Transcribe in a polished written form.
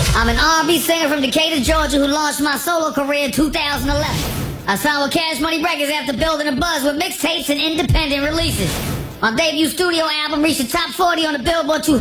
I'm an R&B singer from Decatur, Georgia, who launched my solo career in 2011. I signed with Cash Money Records after building a buzz with mixtapes and independent releases. My debut studio album reached the top 40 on the Billboard 200